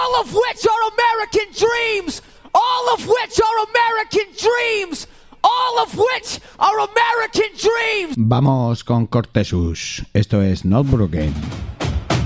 All of which are American dreams. All of which are American dreams. All of which are American dreams. Vamos con Cortesus. Esto es Not Broken.